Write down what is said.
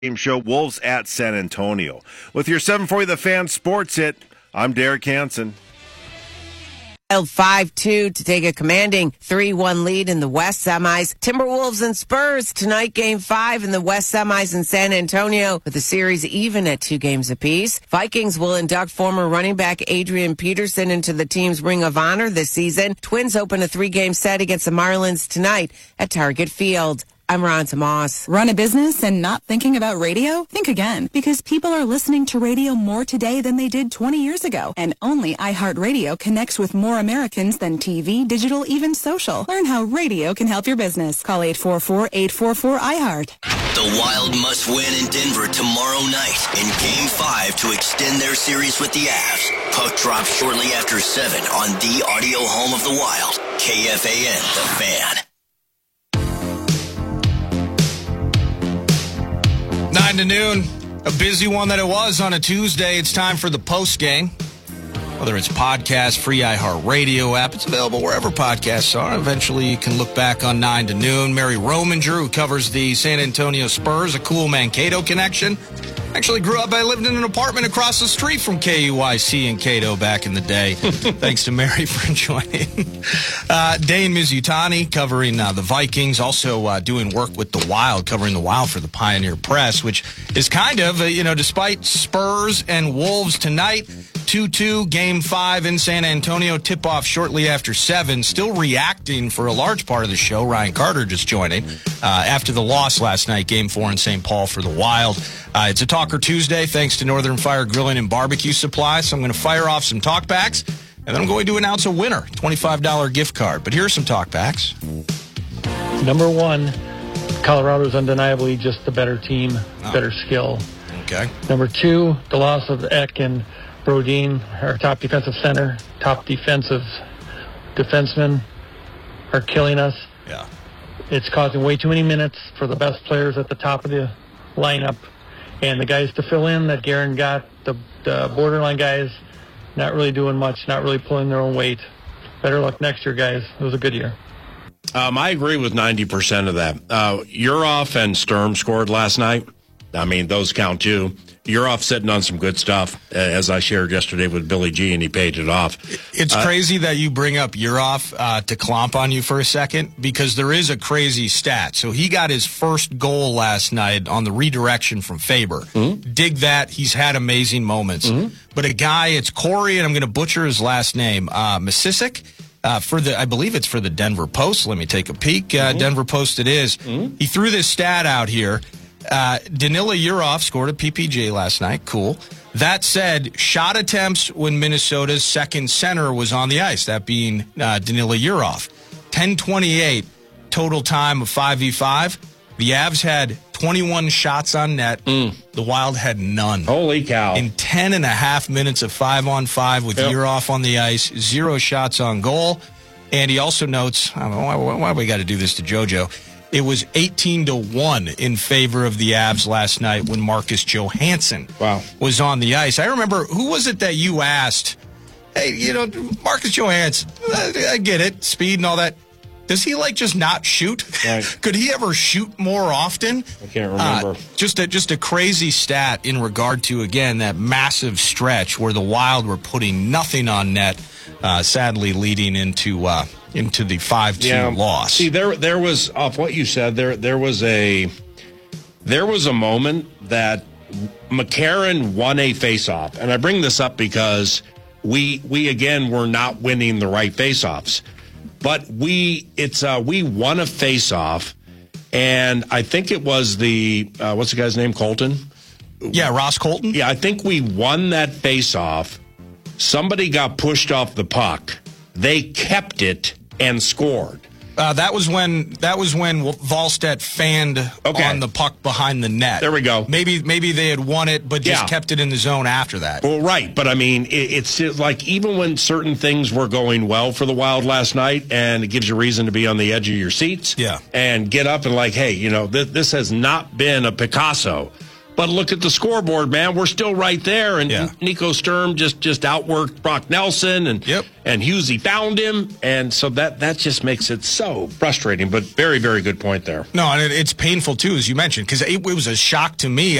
Game show, Wolves at San Antonio. With your 740 The Fan Sports Hit, I'm Derek Hansen. 5-2 to take a commanding 3-1 lead in the West semis. Timberwolves and Spurs tonight, Game 5 in the West semis in San Antonio, with the series even at 2 games apiece. Vikings will induct former running back Adrian Peterson into the team's Ring of Honor this season. Twins open a 3-game set against the Marlins tonight at Target Field. I'm Ron Tomas. Run a business and not thinking about radio? Think again, because people are listening to radio more today than they did 20 years ago. And only iHeartRadio connects with more Americans than TV, digital, even social. Learn how radio can help your business. Call 844-844-iHeart. The Wild must win in Denver tomorrow night in Game 5 to extend their series with the Avs. Puck drops shortly after 7 on the audio home of the Wild. KFAN, The Fan. 9 to noon, a busy one that it was on a Tuesday. It's time for the post game. Whether it's podcast, free iHeartRadio app, it's available wherever podcasts are. Eventually, you can look back on 9 to noon. Mary Rominger, who covers the San Antonio Spurs, a cool Mankato connection. Actually I lived in an apartment across the street from KUIC in Cato back in the day. Thanks to Mary for joining. Dane Mizutani covering the Vikings, also doing work with the Wild, covering the Wild for the Pioneer Press, which is kind of, despite Spurs and Wolves tonight, 2-2, Game 5 in San Antonio, tip-off shortly after 7. Still reacting for a large part of the show. Ryan Carter just joining after the loss last night, Game 4 in St. Paul for the Wild. It's a Talker Tuesday, thanks to Northern Fire Grilling and Barbecue Supply. So I'm going to fire off some talkbacks, and then I'm going to announce a winner, $25 gift card. But here are some talkbacks. Number 1, Colorado's undeniably just the better team, better skill. Okay. Number 2, the loss of Eck and Brodin, our top defensive center, top defensive defensemen, are killing us. Yeah. It's causing way too many minutes for the best players at the top of the lineup. And the guys to fill in that Guerin got, the borderline guys, not really doing much, not really pulling their own weight. Better luck next year, guys. It was a good year. I agree with 90% of that. Urhoff and Sturm scored last night. I mean, those count too. Urhoff sitting on some good stuff, as I shared yesterday with Billy G, and he paid it off. It's crazy that you bring up Urhoff to clomp on you for a second, because there is a crazy stat. So he got his first goal last night on the redirection from Faber. Mm-hmm. Dig that. He's had amazing moments. Mm-hmm. But a guy, it's Corey, and I'm going to butcher his last name, Masisic. I believe it's for the Denver Post. Let me take a peek. Denver Post it is. Mm-hmm. He threw this stat out here. Danila Urhoff scored a PPG last night. Cool. That said, shot attempts when Minnesota's second center was on the ice, that being Danila Urhoff. 10:28 total time of 5v5. The Avs had 21 shots on net. The Wild had none. Holy cow. In 10 and a half minutes of 5-on-5 with Urhoff on the ice, 0 shots on goal. And he also notes, I don't know why we got to do this to JoJo. It was 18-1 in favor of the Avs last night when Marcus Johansson was on the ice. I remember, who was it that you asked, hey, Marcus Johansson, I get it, speed and all that. Does he just not shoot? Right. Could he ever shoot more often? I can't remember. Just a crazy stat in regard to, again, that massive stretch where the Wild were putting nothing on net, sadly leading into the 5-2 loss. See, there was, off what you said, there was a moment that McCarron won a faceoff, and I bring this up because we again were not winning the right faceoffs, but we won a faceoff, and I think it was what's the guy's name, Colton? Yeah, Ross Colton. Yeah, I think we won that faceoff. Somebody got pushed off the puck. They kept it and scored. That was when Wallstedt fanned on the puck behind the net. There we go. Maybe they had won it, but just kept it in the zone after that. Well, right. But, I mean, it's like even when certain things were going well for the Wild last night, and it gives you reason to be on the edge of your seats and get up and hey, this has not been a Picasso. But look at the scoreboard, man. We're still right there. And Nico Sturm just outworked Brock Nelson, and Husey found him. And so that just makes it so frustrating. But very, very good point there. No, and it's painful, too, as you mentioned, because it was a shock to me.